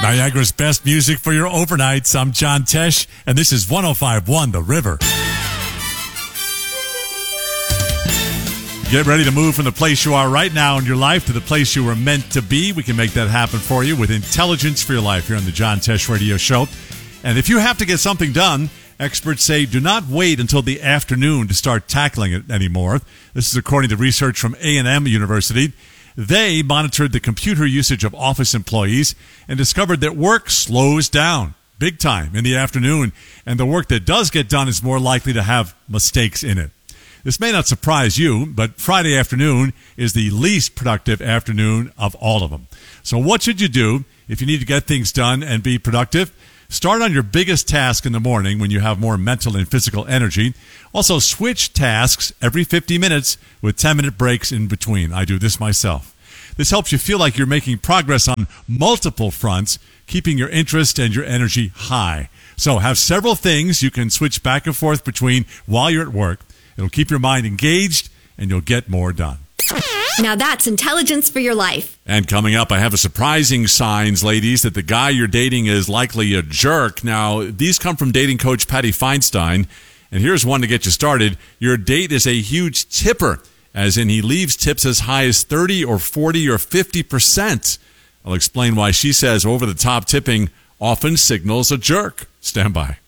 Niagara's best music for your overnights. I'm John Tesh, and this is 105.1 The River. Get ready to move from the place you are right now in your life to the place you were meant to be. We can make that happen for you with Intelligence for Your Life here on the John Tesh Radio Show. And if you have to get something done, experts say do not wait until the afternoon to start tackling it anymore. This is according to research from A&M University. They monitored the computer usage of office employees and discovered that work slows down big time in the afternoon, and the work that does get done is more likely to have mistakes in it. This may not surprise you, but Friday afternoon is the least productive afternoon of all of them. So what should you do if you need to get things done and be productive? Start on your biggest task in the morning when you have more mental and physical energy. Also, switch tasks every 50 minutes with 10-minute breaks in between. I do this myself. This helps you feel like you're making progress on multiple fronts, keeping your interest and your energy high. So have several things you can switch back and forth between while you're at work. It'll keep your mind engaged, and you'll get more done. Now that's Intelligence for Your Life. And coming up, I have a surprising signs, ladies, that the guy you're dating is likely a jerk. Now, these come from dating coach Patty Feinstein. And here's one to get you started. Your date is a huge tipper, as in he leaves tips as high as 30 or 40 or 50%. I'll explain why she says over-the-top tipping often signals a jerk. Stand by.